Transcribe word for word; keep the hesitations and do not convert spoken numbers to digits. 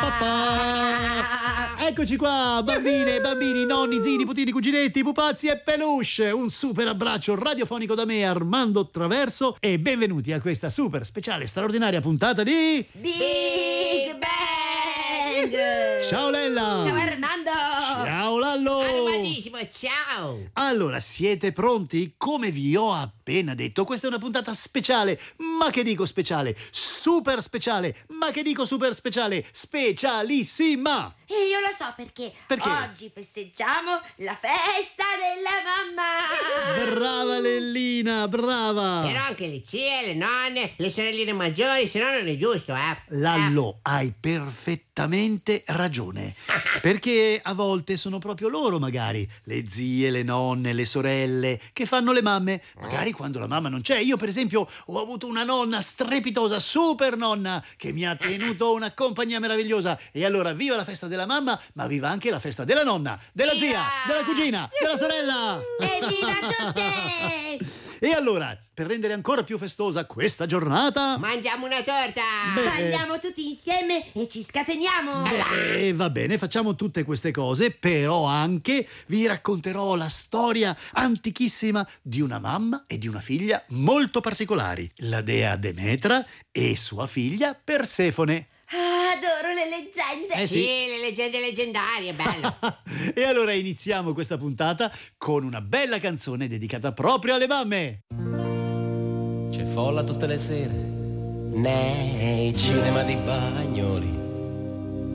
Eccoci qua, bambine, bambini, nonni, zii, nipotini, cuginetti, pupazzi e peluche. Un super abbraccio radiofonico da me, Armando Traverso, e benvenuti a questa super speciale straordinaria puntata di Big Bang! Ciao Lella! Ciao Armando! Ciao Lallo! Armandissimo, ciao! Allora, siete pronti? Come vi ho appena detto, questa è una puntata speciale. Ma che dico speciale? Super speciale! Ma che dico super speciale? Specialissima! E io lo so perché. Perché? Oggi festeggiamo la festa della mamma! Brava Lellina, brava! Però anche le zie, le nonne, le sorelline maggiori, se no non è giusto, eh? Lallo, hai perfettamente ragione. Perché a volte sono proprio loro, magari, le zie, le nonne, le sorelle, che fanno le mamme. Magari quando la mamma non c'è. Io, per esempio, ho avuto una nonna strepitosa, super nonna, che mi ha tenuto una compagnia meravigliosa. E allora, viva la festa della mamma, ma viva anche la festa della nonna, della Viva! zia, della cugina, della sorella. Evviva tutte! E allora, per rendere ancora più festosa questa giornata... Mangiamo una torta! Beh, Balliamo tutti insieme e ci scateniamo! Beh, va bene, facciamo tutte queste cose, però anche vi racconterò la storia antichissima di una mamma e di una figlia molto particolari, la dea Demetra e sua figlia Persefone. Ah, adoro le leggende! Eh, sì, sì. le leggende leggendarie, bello! E allora iniziamo questa puntata con una bella canzone dedicata proprio alle mamme. C'è folla tutte le sere nei cinema di Bagnoli,